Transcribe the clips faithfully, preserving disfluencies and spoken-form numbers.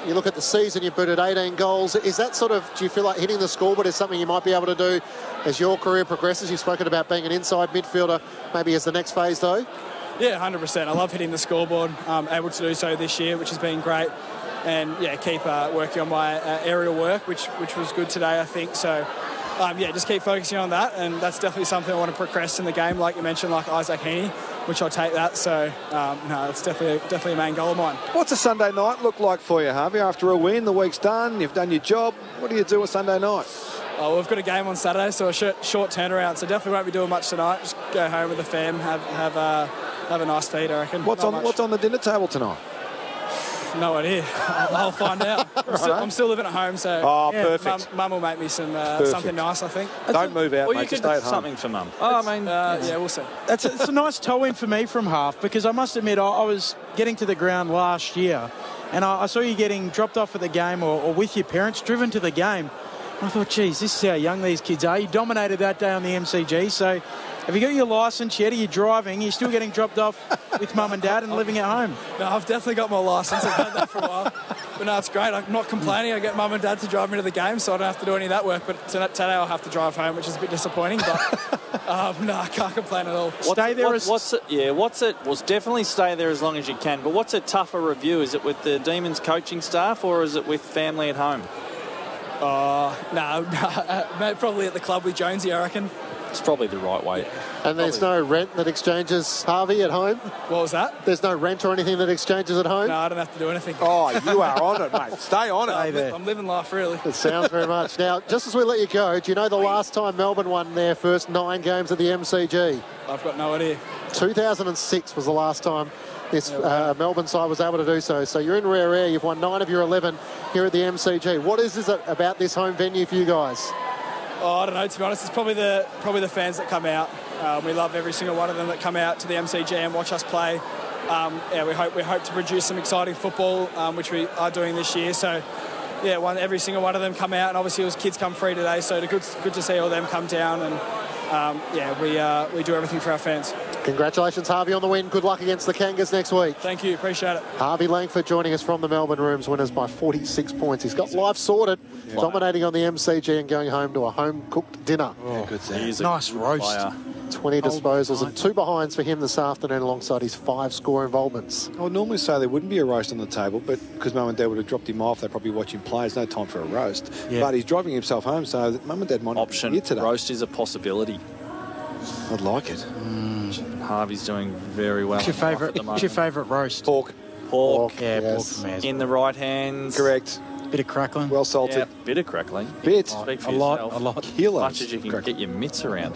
You look at the season, you booted eighteen goals. Is that sort of, do you feel like hitting the scoreboard is something you might be able to do as your career progresses? You've spoken about being an inside midfielder, maybe as the next phase, though. Yeah, one hundred percent. I love hitting the scoreboard. I'm able to do so this year, which has been great. And, yeah, keep uh, working on my uh, aerial work, which which was good today, I think. So, um, yeah, just keep focusing on that. And that's definitely something I want to progress in the game, like you mentioned, like Isaac Heaney, which I'll take that. So, um, no, it's definitely, definitely a main goal of mine. What's a Sunday night look like for you, Harvey? After a win, the week's done, you've done your job. What do you do a Sunday night? Oh, we've got a game on Saturday, so a short, short turnaround. So definitely won't be doing much tonight. Just go home with the fam, have have, uh, have a nice feed, I reckon. What's Not on much. What's on the dinner table tonight? No idea. I'll, I'll find out. I'm still, I'm still living at home, so Oh, yeah, perfect. Mum, Mum will make me some uh, Perfect. something nice, I think. Don't move out, Or mate. you Just could stay do at home. something for Mum. Oh, I mean, Uh, yeah, we'll see. It's a, it's a nice toe-in for me from half, because I must admit I, I was getting to the ground last year and I, I saw you getting dropped off at the game or, or with your parents, driven to the game. And I thought, geez, this is how young these kids are. You dominated that day on the M C G, so have you got your licence yet? Are you driving? You're still getting dropped off with mum and dad and living at home? No, I've definitely got my licence. I've had that for a while. But no, it's great. I'm not complaining. I get mum and dad to drive me to the game, so I don't have to do any of that work. But today I'll have to drive home, which is a bit disappointing. But um, no, I can't complain at all. Stay there what, as... what's it? Yeah, what's it? Well, definitely stay there as long as you can. But what's a tougher review? Is it with the Demons coaching staff or is it with family at home? Uh, no, no, probably at the club with Jonesy, I reckon. It's probably the right way. And there's Probably. no rent that exchanges, Harvey, at home? What was that? There's no rent or anything that exchanges at home? No, I don't have to do anything. Oh, you are on it, mate. Stay on it. I'm, li- I'm living life, really. It sounds very much. Now, just as we let you go, do you know the last time Melbourne won their first nine games at the M C G? I've got no idea. two thousand six was the last time this uh, Melbourne side was able to do so. So you're in rare air. You've won nine of your eleven here at the M C G. What is it about this home venue for you guys? Oh, I don't know, to be honest. It's probably the probably the fans that come out. Um, we love every single one of them that come out to the M C G and watch us play. Um, yeah, we hope we hope to produce some exciting football, um, which we are doing this year. So, yeah, one every single one of them come out, and obviously it was kids come free today. So, it's good good to see all them come down, and um, yeah, we uh, we do everything for our fans. Congratulations, Harvey, on the win. Good luck against the Kangas next week. Thank you, appreciate it. Harvey Langford joining us from the Melbourne Rooms, winners by forty-six points. He's got life sorted, yeah. dominating on the M C G and going home to a home-cooked dinner. Oh, good sound. Nice roast. Player. twenty disposals oh, and two behinds for him this afternoon alongside his five score involvements. I would normally say there wouldn't be a roast on the table, but because mum and dad would have dropped him off, they'd probably watch him play. There's no time for a roast. Yeah. But he's driving himself home, so that mum and dad might not be Option. here today. Roast is a possibility. I'd like it. Harvey's doing very well. What's your in life favourite at the What's your moment. favourite roast? Pork. Pork. Yeah, Yes. pork for me. as In the right hands. Correct. well. Bit of crackling. Well salted. Yeah, bit of crackling. Bit. Speak for a lot, yourself. a lot. As Kilos. much as you can get your mitts around.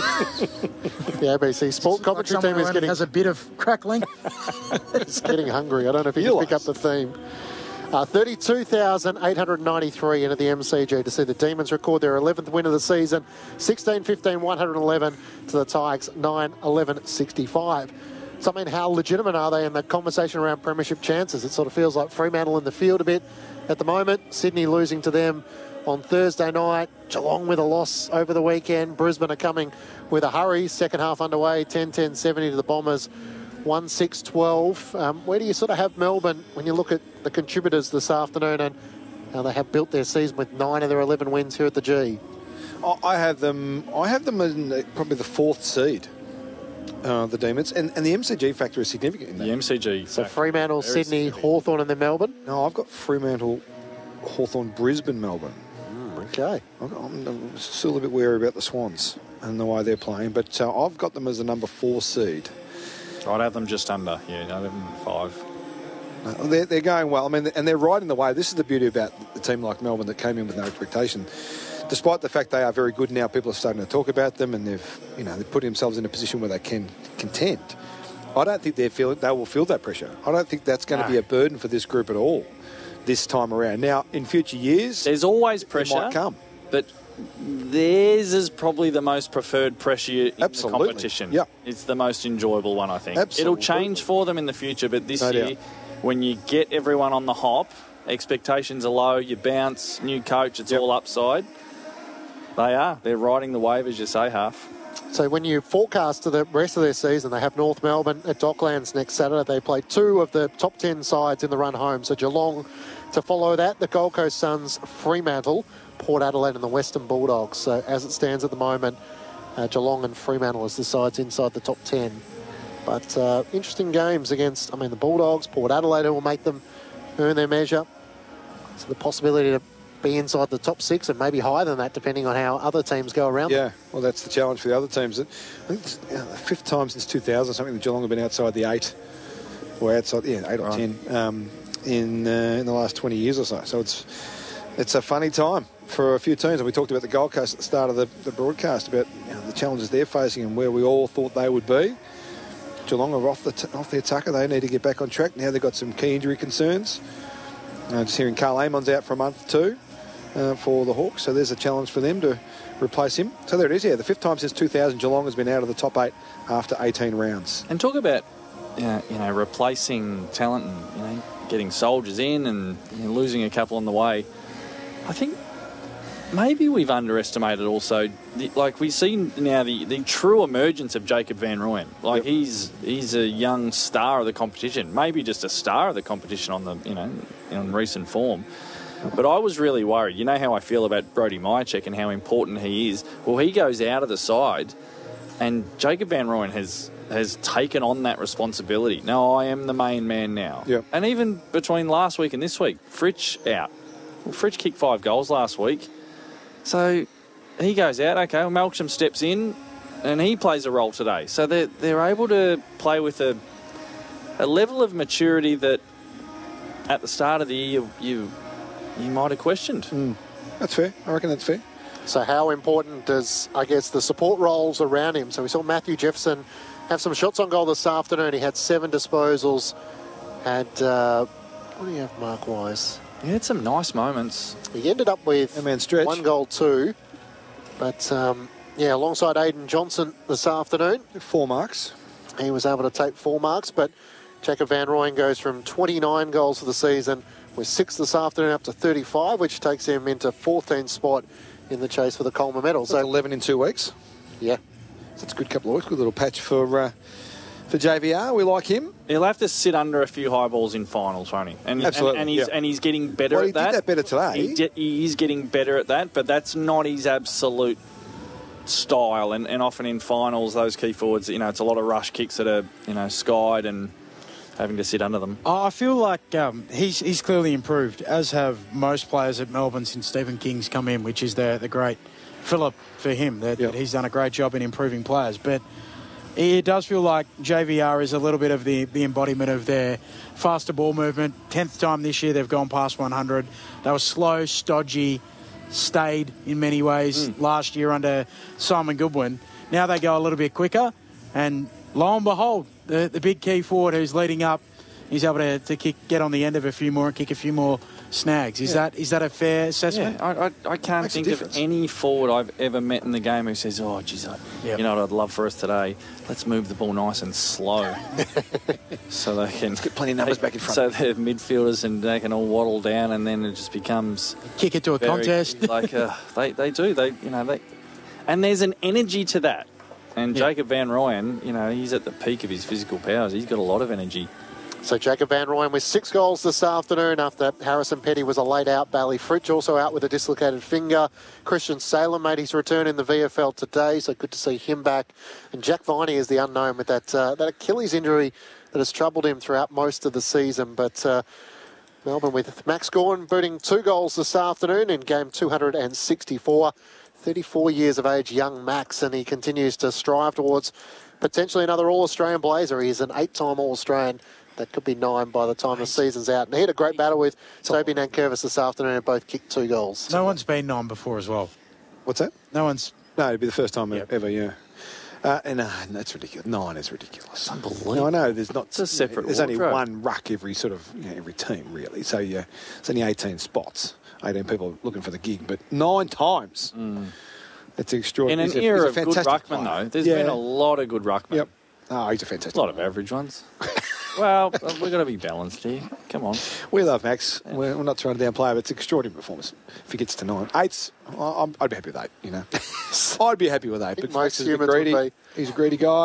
The A B C Sport Like commentary someone team is who getting, has a bit of crackling. is getting hungry. I don't know if you can Kilos. pick up the theme. Uh, thirty-two thousand eight hundred ninety-three into the M C G to see the Demons record their eleventh win of the season. sixteen fifteen one eleven to the Tigers nine eleven sixty-five. So, I mean, how legitimate are they in the conversation around premiership chances? It sort of feels like Fremantle in the field a bit at the moment. Sydney losing to them on Thursday night. Geelong with a loss over the weekend. Brisbane are coming with a hurry. Second half underway. ten ten seventy to the Bombers. one six twelve. Um, where do you sort of have Melbourne when you look at the contributors this afternoon and how they have built their season with nine of their eleven wins here at the G? I- I have them. I have them in uh, probably the fourth seed. Uh, the Demons and, and the M C G factor is significant in that. The M C G. So factor, Fremantle, very Sydney, significant. Hawthorn and then Melbourne. No, I've got Fremantle, Hawthorn, Brisbane, Melbourne. Okay. I'm, I'm, I'm still a bit wary about the Swans and the way they're playing, but uh, I've got them as a number four seed. I'd have them just under. Yeah, I'd have them five. Uh, they're, they're going well. I mean, and they're riding the wave. This is the beauty about a team like Melbourne that came in with no expectation. Despite the fact they are very good now, people are starting to talk about them, and they've, you know, they've put themselves in a position where they can contend. I don't think they feel they will feel that pressure. I don't think that's going to No. be a burden for this group at all this time around. Now, in future years, There's always it pressure. might come. But theirs is probably the most preferred pressure in Absolutely. the competition. Yeah. It's the most enjoyable one, I think. Absolutely. It'll change for them in the future, but this No year, doubt. when you get everyone on the hop, expectations are low, you bounce, new coach, it's Yep. all upside. They are. They're riding the wave, as you say, Half. So when you forecast to the rest of their season, they have North Melbourne at Docklands next Saturday. They play two of the top ten sides in the run home. So Geelong To follow that, the Gold Coast Suns, Fremantle, Port Adelaide and the Western Bulldogs. So as it stands at the moment, uh, Geelong and Fremantle as the sides inside the top ten. But uh, interesting games against, I mean, the Bulldogs, Port Adelaide, who will make them earn their measure. So the possibility to be inside the top six and maybe higher than that, depending on how other teams go around Yeah, them. well, that's the challenge for the other teams. I think it's you know, the fifth time since two thousand, something that Geelong have been outside the eight, or outside, yeah, eight or Right. ten um, in uh, in the last twenty years or so. So it's it's a funny time for a few teams. And we talked about the Gold Coast at the start of the, the broadcast about you know, the challenges they're facing and where we all thought they would be. Geelong are off the t- off the attacker. They need to get back on track. Now they've got some key injury concerns. Uh, just hearing Carl Amon's out for a month too uh, for the Hawks, so there's a challenge for them to replace him. So there it is, yeah, the fifth time since two thousand Geelong has been out of the top eight after eighteen rounds. And talk about, uh, you know, replacing talent and, you know, getting soldiers in and you know, losing a couple on the way. I think maybe we've underestimated also, the, like we see now the, the true emergence of Jacob Van Rooyen. Like Yep. he's he's a young star of the competition, maybe just a star of the competition on the, you know, in recent form. But I was really worried. You know how I feel about Brodie Myercheck and how important he is. Well, he goes out of the side and Jacob Van Rooyen has has taken on that responsibility. No, I am the main man now. Yep. And even between last week and this week, Fritsch out. Well, Fritsch kicked five goals last week. So he goes out. Okay, well, Melksham steps in and he plays a role today. So they're, they're able to play with a, a level of maturity that at the start of the year you, you, you might have questioned. Mm. That's fair. I reckon that's fair. So how important does, I guess, the support roles around him? So we saw Matthew Jefferson have some shots on goal this afternoon. He had seven disposals. Had, uh, what do you have mark-wise? He had some nice moments. He ended up with That man stretch. one goal, two. But, um, yeah, alongside Aidan Johnson this afternoon, Four marks. he was able to take four marks. But Jacob Van Rooyen goes from twenty-nine goals for the season with six this afternoon up to thirty-five, which takes him into fourteenth spot in the chase for the Coleman medal. So So, eleven in two weeks. yeah. So it's a good couple of weeks. Good little patch for uh, for J V R. We like him. He'll have to sit under a few high balls in finals, won't he? And, Absolutely, and, and, he's, yeah. and he's getting better Well, at he that. did that better today. He, di- he is getting better at that, but that's not his absolute style. And, and often in finals, those key forwards, you know, it's a lot of rush kicks that are, you know, skied and having to sit under them. I feel like um, he's he's clearly improved, as have most players at Melbourne since Stephen King's come in, which is the the great fillip for him. That, Yep. that he's done a great job in improving players, but it does feel like J V R is a little bit of the, the embodiment of their faster ball movement. Tenth time this year they've gone past one hundred. They were slow, stodgy, stayed in many ways Mm. last year under Simon Goodwin. Now they go a little bit quicker, and lo and behold, the, the big key forward who's leading up, he's able to, to kick, get on the end of a few more and kick a few more snags. Is Yeah. that is that a fair assessment? Yeah, I, I, I can't Makes a think of difference. any forward I've ever met in the game who says, oh, geez, I, Yep. you know what I'd love for us today? Let's move the ball nice and slow. so they can... Let's get plenty of numbers back in front. So they're midfielders and they can all waddle down and then it just becomes... Kick it to a very- contest. like uh, they, they do. They, you know, they... And there's an energy to that. And Yeah. Jacob Van Rooyen, you know, he's at the peak of his physical powers. He's got a lot of energy. So Jacob Van Rooyen with six goals this afternoon after Harrison Petty was a late out. Bailey Fritsch also out with a dislocated finger. Christian Salem made his return in the V F L today, so good to see him back. And Jack Viney is the unknown with that uh, that Achilles injury that has troubled him throughout most of the season. But uh, Melbourne with Max Gawn booting two goals this afternoon in game two hundred sixty-four. thirty-four years of age, young Max, and he continues to strive towards potentially another All-Australian Blazer. He's an eight-time All-Australian. That could be nine by the time the season's out. And he had a great battle with Toby Nankervis this afternoon and both kicked two goals. No one's been nine before as well. What's that? No one's. No, it'd be the first time Yep. ever, yeah. Uh, and uh, that's ridiculous. Nine is ridiculous. Unbelievable. No, I know there's not. It's a separate There's only wardrobe. one ruck every sort of you know, every team really. So yeah, it's only eighteen spots, eighteen people looking for the gig, but nine times. It's In extraordinary. an He's a- era he's a of good fantastic ruckman, player. though, there's yeah. been a lot of good ruckmen. Yep. Oh, he's a fantastic. A lot of average ones. Well, we've got to be balanced here. Come on. We love Max. We're, we're not trying to downplay him. It's an extraordinary performance. If he gets to nine, eights, I- I'm, I'd be happy with eight. You know, I'd be happy with eight. But most Max is a bit humans would greedy. be. He's a greedy guy.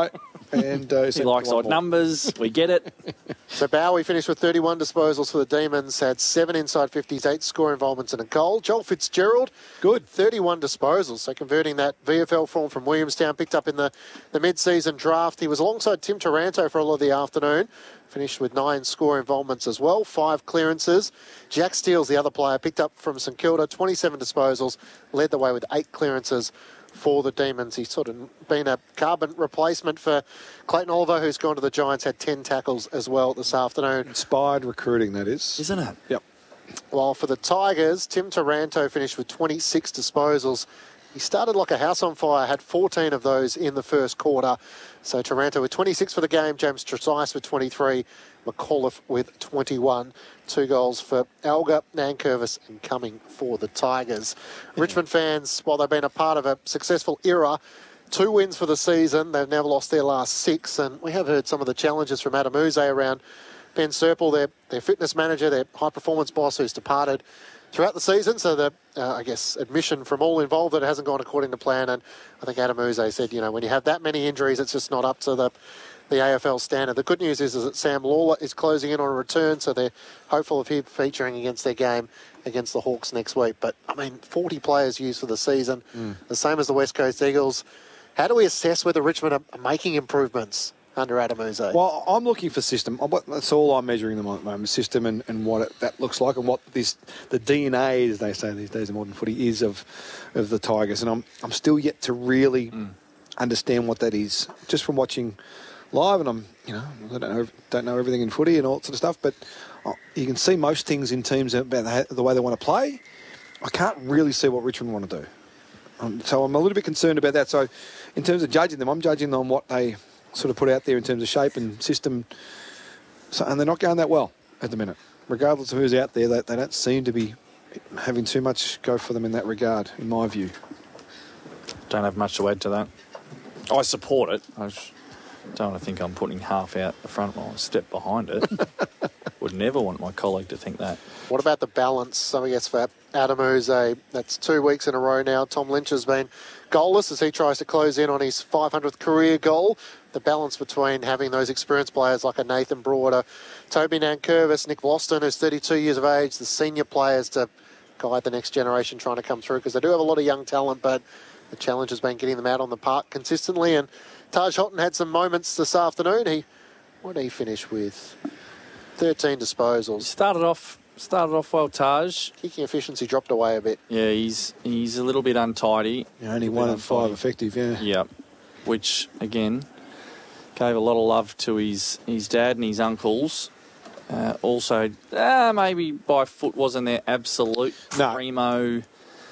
And uh, He likes odd numbers. We get it. So Bowie finished with thirty-one disposals for the Demons, had seven inside fifties, eight score involvements and a goal. Joel Fitzgerald, good, thirty-one disposals, so converting that V F L form from Williamstown, picked up in the, the mid-season draft. He was alongside Tim Taranto for a lot of the afternoon, finished with nine score involvements as well, five clearances. Jack Steele's the other player, picked up from St Kilda, twenty-seven disposals, led the way with eight clearances for the Demons. He's sort of been a carbon replacement for Clayton Oliver, who's gone to the Giants, had ten tackles as well this afternoon. Inspired recruiting, that is. Isn't it? Yep. While for the Tigers, Tim Taranto finished with twenty-six disposals. He started like a house on fire, had fourteen of those in the first quarter. So Taranto with twenty-six for the game, James Tresice with twenty-three, McAuliffe with twenty-one. Two goals for Alga, Nankervis and Cumming for the Tigers. Yeah. Richmond fans, while they've been a part of a successful era, two wins for the season, they've never lost their last six. And we have heard some of the challenges from Adam Uze around Ben Serple, their, their fitness manager, their high-performance boss who's departed throughout the season. So the, uh, I guess, admission from all involved that it hasn't gone according to plan. And I think Adam Uze said, you know, when you have that many injuries, it's just not up to the the A F L standard. The good news is, is that Sam Lawler is closing in on a return, so they're hopeful of him featuring against their game against the Hawks next week. But, I mean, forty players used for the season, mm. the same as the West Coast Eagles. How do we assess whether Richmond are making improvements under Adam Uze? Well, I'm looking for system. That's all I'm measuring them on at the moment, system and, and what it, that looks like and what this the D N A, as they say these days in modern footy, is of of the Tigers. And I'm I'm still yet to really mm. understand what that is, just from watching live. And I'm, you know, I don't know, don't know everything in footy and all that sort of stuff, but you can see most things in teams about the way they want to play. I can't really see what Richmond want to do. Um, so I'm a little bit concerned about that. So in terms of judging them, I'm judging them on what they sort of put out there in terms of shape and system. So, and they're not going that well at the minute. Regardless of who's out there, they, they don't seem to be having too much go for them in that regard, in my view. Don't have much to add to that. I support it. I don't want to think I'm putting half out the front while I step behind it. Would never want my colleague to think that. What about the balance? So I guess for Adam Uze, that's two weeks in a row now. Tom Lynch has been goalless as he tries to close in on his five hundredth career goal. The balance between having those experienced players like a Nathan Broad, a Toby Nankervis, Nick Vlaston, who's thirty-two years of age, the senior players to guide the next generation trying to come through, because they do have a lot of young talent, but the challenge has been getting them out on the park consistently. And Taj Houghton had some moments this afternoon. He, what did he finish with? thirteen disposals. Started off started off well, Taj. Kicking efficiency dropped away a bit. Yeah, he's he's a little bit untidy. Yeah, only one of five effective, yeah. Yep. Which, again, gave a lot of love to his, his dad and his uncles. Uh, also, uh, maybe by foot wasn't their absolute no. primo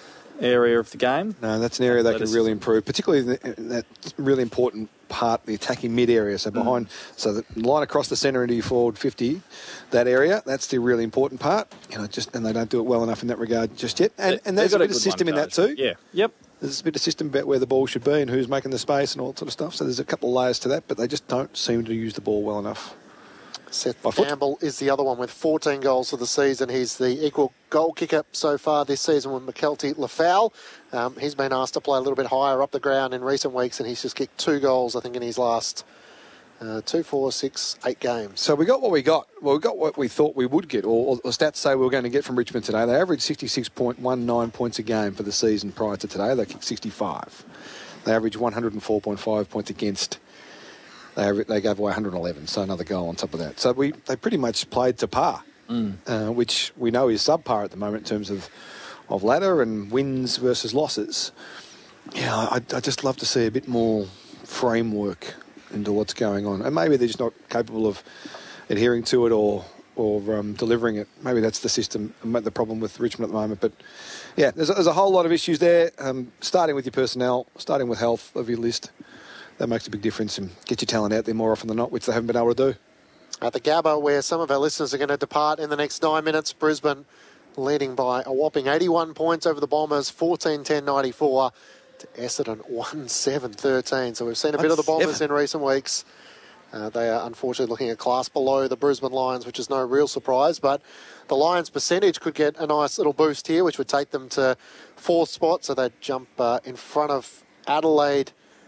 area of the game. No, that's an area they can really improve, particularly that really important part, the attacking mid area. So behind, mm. so the line across the centre into your forward fifty, that area, that's the really important part. You know, just and they don't do it well enough in that regard just yet. And, and there's a bit of system in that too. Yeah. Yep. There's a bit of system about where the ball should be and who's making the space and all that sort of stuff. So there's a couple of layers to that, but they just don't seem to use the ball well enough. Seth Campbell is the other one with fourteen goals for the season. He's the equal goal kicker so far this season with McKelty Lafau. Um, he's been asked to play a little bit higher up the ground in recent weeks, and he's just kicked two goals, I think, in his last uh, two, four, six, eight games. So we got what we got. Well, we got what we thought we would get, or, or stats say we were going to get from Richmond today. They averaged sixty-six point one nine points a game for the season prior to today. They kicked sixty-five. They averaged one hundred four point five points against. They, they gave away one hundred eleven, so another goal on top of that. So we they pretty much played to par, mm. uh, which we know is subpar at the moment in terms of, of ladder and wins versus losses. Yeah, I, I just love to see a bit more framework into what's going on. And maybe they're just not capable of adhering to it or or um, delivering it. Maybe that's the system, the problem with Richmond at the moment. But, yeah, there's a, there's a whole lot of issues there, um, starting with your personnel, starting with health of your list. That makes a big difference and get your talent out there more often than not, which they haven't been able to do. At the Gabba, where some of our listeners are going to depart in the next nine minutes, Brisbane leading by a whopping eighty-one points over the Bombers, fourteen ten ninety-four to Essendon, one seven thirteen. So we've seen a bit of the Bombers in recent weeks. Uh, they are unfortunately looking a class below the Brisbane Lions, which is no real surprise, but the Lions' percentage could get a nice little boost here, which would take them to fourth spot, so they'd jump uh, in front of Adelaide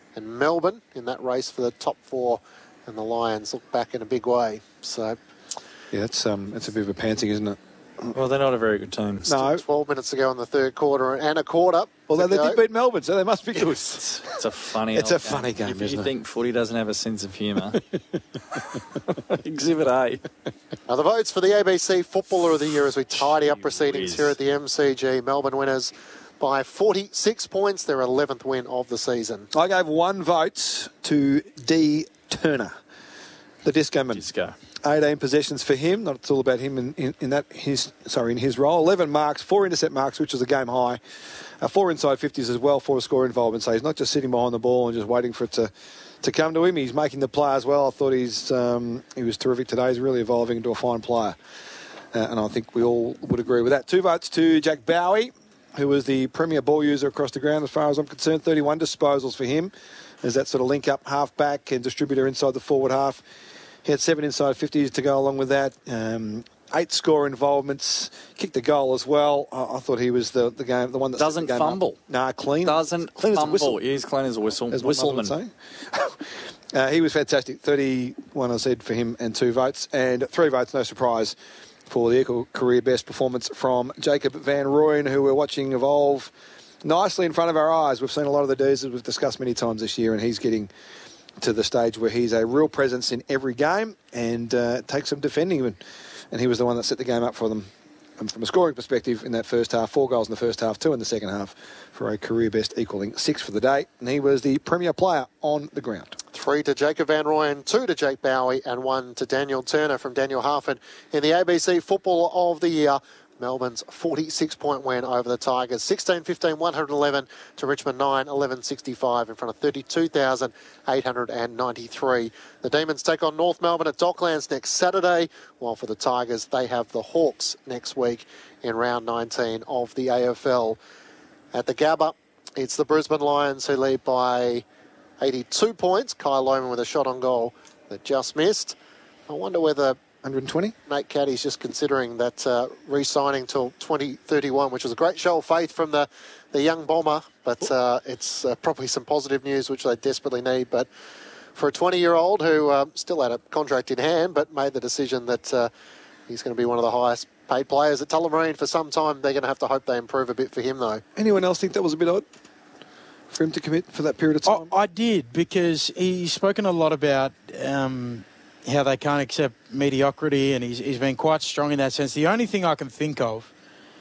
and Melbourne in that race for the top four, and the Lions look back in a big way. So, yeah, that's um, that's a bit of a pantsing, isn't it? Well, they're not a very good team. No. twelve minutes to go in the third quarter and a quarter. Although they go. did beat Melbourne, so they must be good. It's, it's a funny. It's old a funny game, If isn't you it? think footy doesn't have a sense of humour, Exhibit A. Now the votes for the A B C Footballer of the Year as we tidy up Gee proceedings whiz. here at the M C G. Melbourne winners by forty-six points, their eleventh win of the season. I gave one vote to D. Turner, the disco man. Disco. eighteen possessions for him. Not it's all about him in, in, in that his sorry in his role. eleven marks, four intercept marks, which was a game high. Uh, four inside fifties as well, four score involvement. So he's not just sitting behind the ball and just waiting for it to, to come to him. He's making the play as well. I thought he's um, he was terrific today. He's really evolving into a fine player. Uh, and I think we all would agree with that. Two votes to Jack Bowie, who was the premier ball user across the ground as far as I'm concerned. thirty-one disposals for him as that sort of link-up half-back and distributor inside the forward half. He had seven inside fifties to go along with that. Um, eight score involvements. Kicked the goal as well. I, I thought he was the, the game, the one that set Doesn't the game fumble. Up. Nah, clean. Doesn't clean fumble. As a whistle. He's clean as a whistle. As my mum would Whistleman. say. uh, he was fantastic. thirty-one, I said, for him, and two votes. And three votes, no surprise, for the equal career best performance from Jacob Van Rooyen, who we're watching evolve nicely in front of our eyes. We've seen a lot of the D's that we've discussed many times this year, and he's getting to the stage where he's a real presence in every game and uh, takes some defending. And, and he was the one that set the game up for them and from a scoring perspective in that first half. Four goals in the first half, two in the second half for a career best equalling six for the day. And he was the premier player on the ground. Three to Jacob Van Rooyen, two to Jake Bowie, and one to Daniel Turner from Daniel Harford in the A B C Footballer of the Year. Melbourne's forty-six point win over the Tigers. sixteen fifteen, one eleven to Richmond nine eleven sixty-five in front of thirty-two thousand eight hundred ninety-three. The Demons take on North Melbourne at Docklands next Saturday, while for the Tigers they have the Hawks next week in round nineteen of the A F L. At the Gabba, it's the Brisbane Lions who lead by eighty-two points. Kyle Lohman with a shot on goal that just missed. I wonder whether one hundred twenty? Nate Caddy's just considering that uh, re-signing till twenty thirty-one, which was a great show of faith from the, the young bomber, but uh, it's uh, probably some positive news which they desperately need. But for a twenty-year-old who uh, still had a contract in hand but made the decision that uh, he's going to be one of the highest paid players at Tullamarine for some time, they're going to have to hope they improve a bit for him, though. Anyone else think that was a bit odd for him to commit for that period of time? I, I did, because he's spoken a lot about um, how they can't accept mediocrity, and he's, he's been quite strong in that sense. The only thing I can think of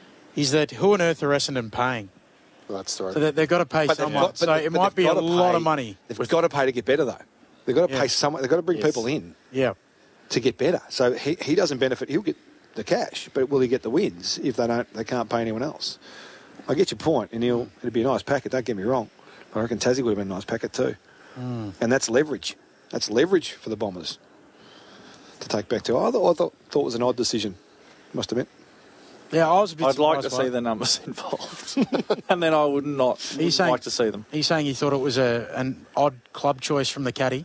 is that who on earth are Essendon paying? Well, that's the right. So they, they've got to pay But they've someone. got- but so they- it but might they've be a got to lot pay- of money. They've got to pay to get better, though. They've got to Yeah. pay someone. They've got to bring Yes. people in Yeah. to get better. So he, he doesn't benefit. He'll get the cash, but will he get the wins if they don't? They can't pay anyone else. I get your point, and he'll it'd be a nice packet. Don't get me wrong. But I reckon Tassie would have been a nice packet too. Mm. And that's leverage. That's leverage for the Bombers to take back to. I thought, I thought, thought it was an odd decision. Must admit. Yeah, I was a bit I'd like to surprised by see it. the numbers involved, and then I would not He's saying- like to see them. He's saying he thought it was a an odd club choice from the caddy.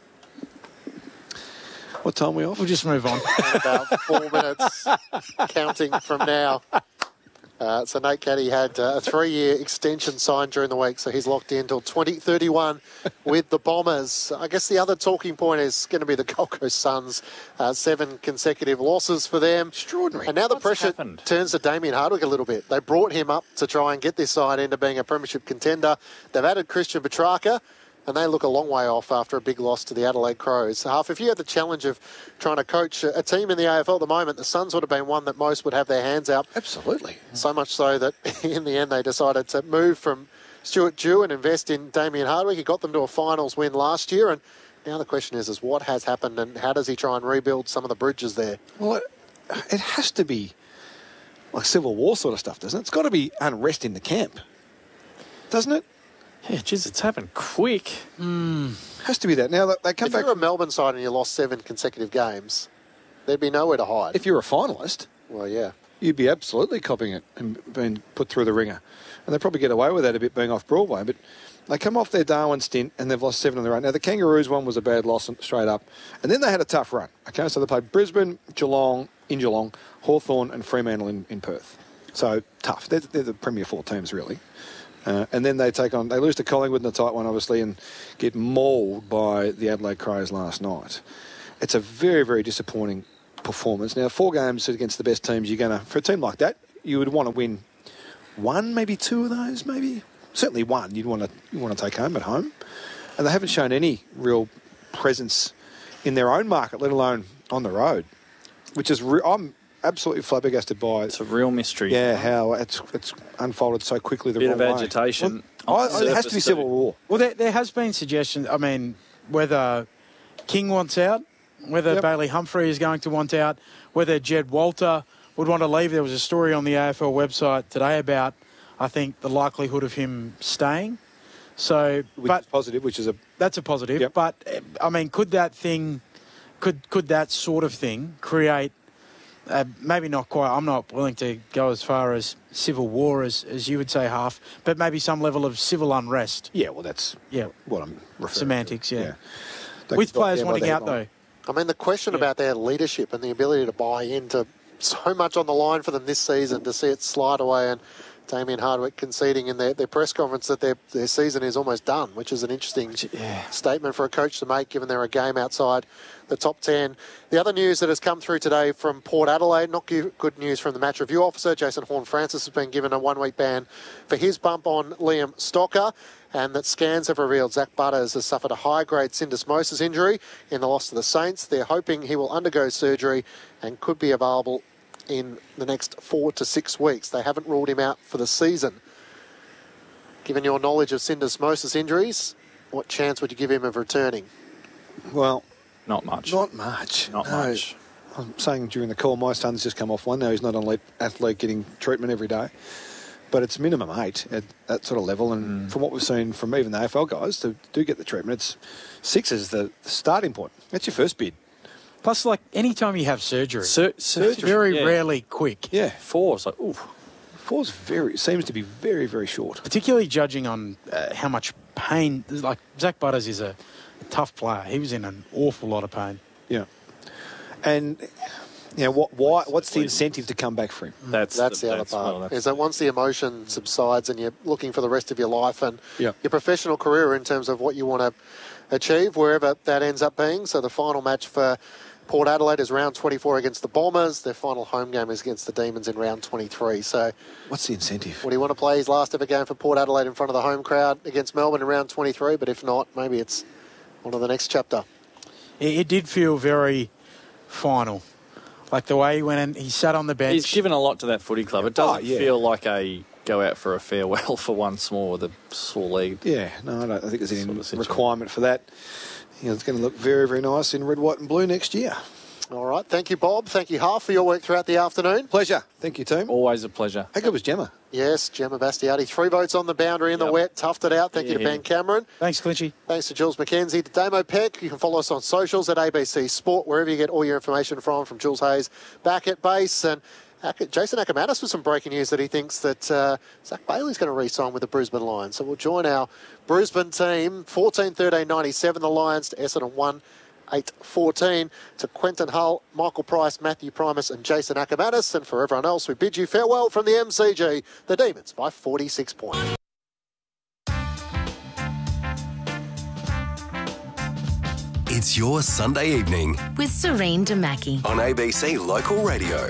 What time are we off? We'll just move on. About four minutes counting from now. Uh, so Nate Caddy had uh, a three-year extension signed during the week, so he's locked in until twenty thirty-one with the Bombers. I guess the other talking point is going to be the Gold Coast Suns. Uh, seven consecutive losses for them. Extraordinary. And now the What's pressure happened? turns to Damien Hardwick a little bit. They brought him up to try and get this side into being a premiership contender. They've added Christian Petrarca, and they look a long way off after a big loss to the Adelaide Crows. Half, if you had the challenge of trying to coach a team in the A F L at the moment, the Suns would have been one that most would have their hands out. Absolutely. So much so that in the end they decided to move from Stuart Dew and invest in Damien Hardwick. He got them to a finals win last year, and now the question is, is what has happened and how does he try and rebuild some of the bridges there? Well, it, it has to be like Civil War sort of stuff, doesn't it? It's got to be unrest in the camp, doesn't it? Yeah, geez, it's happened quick. Has to be that. Now, they come If back. you're a Melbourne side and you lost seven consecutive games, there'd be nowhere to hide. If you're a finalist, Well, yeah. you'd be absolutely copying it and being put through the ringer. And they probably get away with that a bit being off Broadway. But they come off their Darwin stint and they've lost seven in the run. Now, the Kangaroos one was a bad loss straight up. And then they had a tough run. Okay, so they played Brisbane, Geelong, in Geelong, Hawthorn and Fremantle in, in Perth. So tough. They're, they're the premier four teams, really. Uh, and then they take on, they lose to Collingwood in the tight one, obviously, and get mauled by the Adelaide Crows last night. It's a very, very disappointing performance. Now, four games against the best teams, you're going to, for a team like that, you would want to win one, maybe two of those, maybe. Certainly one you'd want to you want to take home at home. And they haven't shown any real presence in their own market, let alone on the road, which is, re- I'm absolutely flabbergasted by. It's a real mystery. Yeah, how it's it's unfolded so quickly the Bit wrong of way. agitation. Well, on I, the it has to be surface civil too. war. Well, there, there has been suggestions. I mean, whether King wants out, whether Yep. Bailey Humphrey is going to want out, whether Jed Walter would want to leave. There was a story on the A F L website today about, I think, the likelihood of him staying. So, Which but is positive, which is a that's a positive. Yep. But eh, I mean, could that thing, could could that sort of thing create? Uh, maybe not quite. I'm not willing to go as far as civil war as, as you would say, half, but maybe some level of civil unrest. yeah. Well, that's Yeah. what I'm referring Semantics, to. yeah. They With can stop players there by wanting their out, line. though. I mean, the question Yeah. about their leadership and the ability to buy into so much on the line for them this season, to see it slide away, and Damien Hardwick conceding in their, their press conference that their, their season is almost done, which is an interesting Yeah. statement for a coach to make, given they're a game outside the top ten. The other news that has come through today from Port Adelaide, not good good news from the match review officer. Jason Horne-Francis has been given a one-week ban for his bump on Liam Stocker, and that scans have revealed Zach Butters has suffered a high-grade syndesmosis injury in the loss to the Saints. They're hoping he will undergo surgery and could be available in the next four to six weeks. They haven't ruled him out for the season. Given your knowledge of syndesmosis injuries, what chance would you give him of returning? Well, Not much. not much. Not No. much. I'm saying during the call, my son's just come off one. Now he's not an elite athlete getting treatment every day, but it's minimum eight at that sort of level. And from what we've seen from even the A F L guys who do get the treatment, it's six is the starting point. That's your first bid. Plus, like, any time you have surgery, Sur- it's surgery. very yeah. rarely quick. Yeah, Four. It's like, ooh. four's very seems to be very very short. Particularly judging on uh, how much pain. Like, Zach Butters is a tough player. He was in an awful lot of pain. Yeah, and you know what? Why? What's the incentive to come back for him? That's That's the, other that's- part. well, that's- is that once the emotion subsides and you're looking for the rest of your life and Yeah. your professional career in terms of what you want to achieve, wherever that ends up being. So the final match for Port Adelaide is round twenty-four against the Bombers. Their final home game is against the Demons in round twenty-three. So What's the incentive? would he want to play his last ever game for Port Adelaide in front of the home crowd against Melbourne in round twenty-three? But if not, maybe it's on to the next chapter. It, it did feel very final. Like the way he went and he sat on the bench. He's given a lot to that footy club. It doesn't Oh, yeah. feel like a go out for a farewell for once more with a sore leg. Yeah, no, I don't I think there's any Sort of situation. requirement for that. You know, it's going to look very, very nice in red, white and blue next year. All right. Thank you, Bob. Thank you, Half, for your work throughout the afternoon. Pleasure. Thank you, team. Always a pleasure. How good was Gemma? Yes, Gemma Bastiati. Three votes on the boundary in the Yep. wet. Toughed it out. Thank you to Yeah. Ben Cameron. Thanks, Clinchy. Thanks to Jules McKenzie, to Damo Peck. You can follow us on socials at A B C Sport, wherever you get all your information from, from Jules Hayes back at base. And Ak- Jason Akamanis with some breaking news that he thinks that uh, Zach Bailey's going to re-sign with the Brisbane Lions. So we'll join our Brisbane team, fourteen thirteen ninety-seven, the Lions to Essendon one eight fourteen, to Quentin Hull, Michael Price, Matthew Primus and Jason Akamanis. And for everyone else, we bid you farewell from the M C G, the Demons by forty-six points. It's your Sunday evening with Serene Damaki. on A B C Local Radio.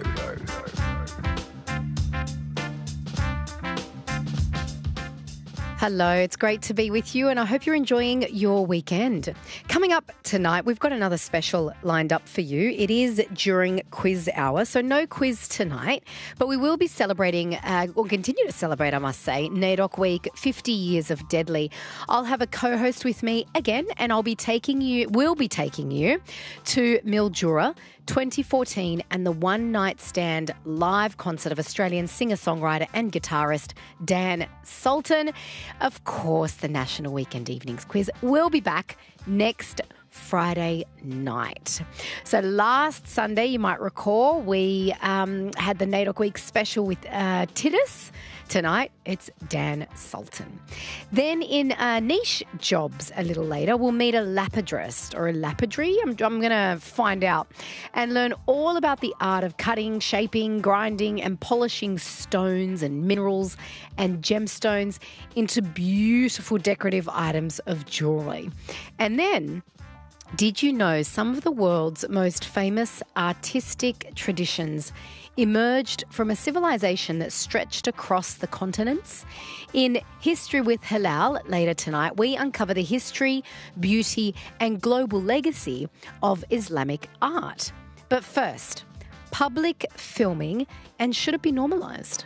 Hello, it's great to be with you and I hope you're enjoying your weekend. Coming up tonight, we've got another special lined up for you. It is during quiz hour, so no quiz tonight, but we will be celebrating, uh, or continue to celebrate, I must say, NAIDOC Week, fifty years of Deadly. I'll have a co-host with me again and I'll be taking you, we'll be taking you to Mildura twenty fourteen and the One Night Stand live concert of Australian singer-songwriter and guitarist Dan Sultan. Of course, the National Weekend Evenings Quiz will be back next Friday night. So last Sunday, you might recall, we um, had the NAIDOC Week special with uh, Titus. Tonight, it's Dan Sultan. Then in uh, niche jobs a little later, we'll meet a lapidrist or a lapidary. I'm, I'm going to find out and learn all about the art of cutting, shaping, grinding and polishing stones and minerals and gemstones into beautiful decorative items of jewellery. And then, did you know some of the world's most famous artistic traditions emerged from a civilization that stretched across the continents? In History with Hilal later tonight, we uncover the history, beauty and global legacy of Islamic art. But first, public filming, and should it be normalised?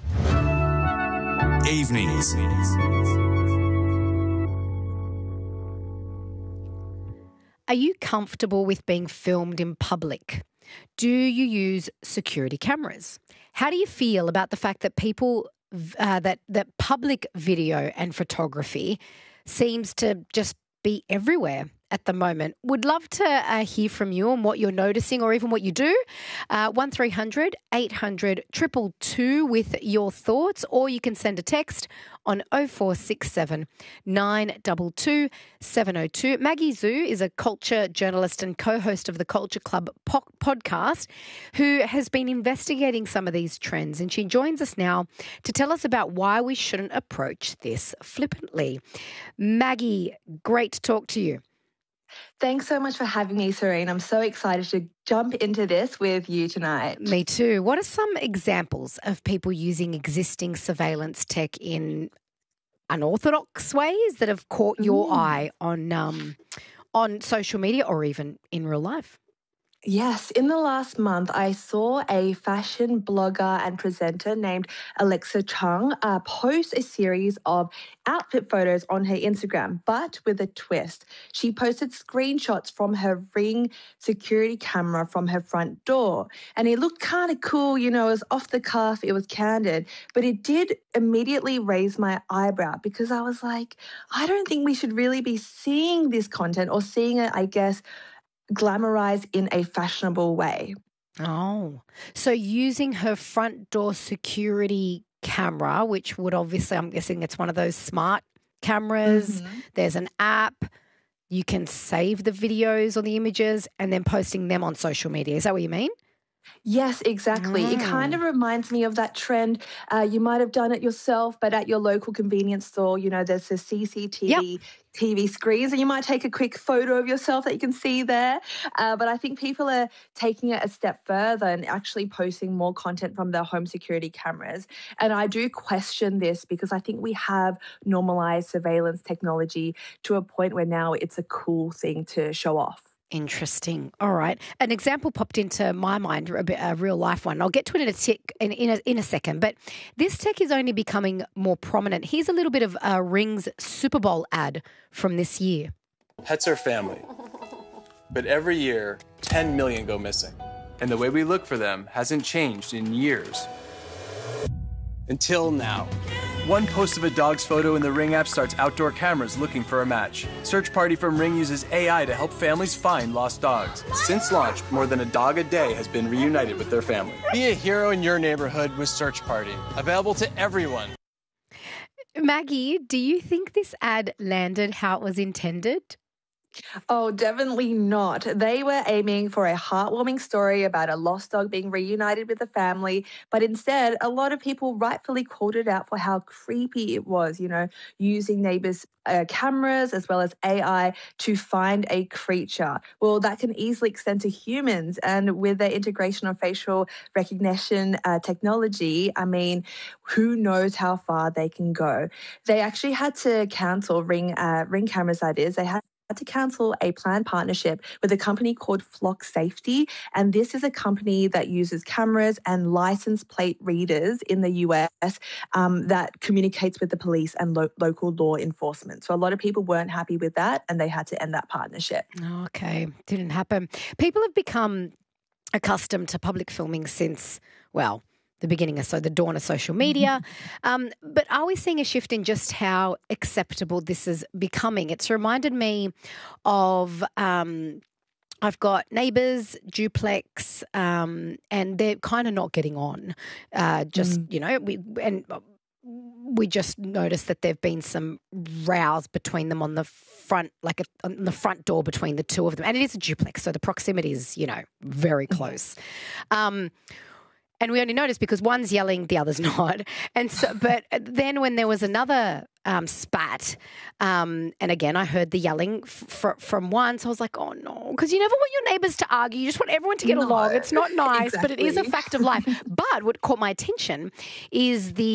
Evenings. Are you comfortable with being filmed in public? Do you use security cameras? How do you feel about the fact that people, uh, that, that public video and photography seems to just be everywhere at the moment? Would love to uh, hear from you on what you're noticing or even what you do. Uh, one three hundred eight hundred two two two with your thoughts, or you can send a text on oh four six seven nine two two seven oh two. Maggie Zhu is a culture journalist and co-host of the Culture Club po- podcast who has been investigating some of these trends, and she joins us now to tell us about why we shouldn't approach this flippantly. Maggie, great to talk to you. Thanks so much for having me, Serene. I'm so excited to jump into this with you tonight. Me too. What are some examples of people using existing surveillance tech in unorthodox ways that have caught your mm. eye on um, on social media or even in real life? Yes, in the last month, I saw a fashion blogger and presenter named Alexa Chung uh, post a series of outfit photos on her Instagram, but with a twist. She posted screenshots from her Ring security camera from her front door, and it looked kind of cool, you know, it was off the cuff, it was candid, but it did immediately raise my eyebrow because I was like, I don't think we should really be seeing this content or seeing it, I guess, glamorized in a fashionable way. Oh, so using her front door security camera, which would obviously, I'm guessing it's one of those smart cameras. Mm-hmm. There's an app. You can save the videos or the images and then posting them on social media. Is that what you mean? Yes, exactly. Mm. It kind of reminds me of that trend. Uh, you might have done it yourself, but at your local convenience store, you know, there's a C C T V yep. T V screens, and you might take a quick photo of yourself that you can see there. Uh, but I think people are taking it a step further and actually posting more content from their home security cameras. And I do question this because I think we have normalized surveillance technology to a point where now it's a cool thing to show off. Interesting. All right. An example popped into my mind, a, bit, a real life one. I'll get to it in a, tick, in, in, a, in a second, but this tech is only becoming more prominent. Here's a little bit of uh, Ring's Super Bowl ad from this year. Pets are family, but every year, ten million go missing. And the way we look for them hasn't changed in years. Until now. One post of a dog's photo in the Ring app starts outdoor cameras looking for a match. Search Party from Ring uses A I to help families find lost dogs. Since launch, more than a dog a day has been reunited with their family. Be a hero in your neighborhood with Search Party. Available to everyone. Maggie, do you think this ad landed how it was intended? Oh, definitely not. They were aiming for a heartwarming story about a lost dog being reunited with the family, but instead, a lot of people rightfully called it out for how creepy it was, you know, using neighbors' uh, cameras as well as A I to find a creature. Well, that can easily extend to humans, and with the integration of facial recognition uh, technology, I mean, who knows how far they can go. They actually had to cancel Ring, uh, Ring cameras, that is. They had to cancel a planned partnership with a company called Flock Safety. And this is a company that uses cameras and license plate readers in the U S um, that communicates with the police and lo- local law enforcement. So a lot of people weren't happy with that and they had to end that partnership. Okay, didn't happen. People have become accustomed to public filming since, well, the beginning of so the dawn of social media. Um, but are we seeing a shift in just how acceptable this is becoming? It's reminded me of um, I've got Neighbours, Duplex, um, and they're kind of not getting on. Uh, just mm. you know, we and. We just noticed that there have been some rows between them on the front, like a, on the front door between the two of them. And it is a duplex, so the proximity is, you know, very close. Um, and we only noticed because one's yelling, the other's not. And so, but then when there was another um, spat, um, and again, I heard the yelling f- f- from one, so I was like, oh no, because you never want your neighbours to argue. You just want everyone to get No, along. It's not nice, exactly. but it is a fact of life. But what caught my attention is the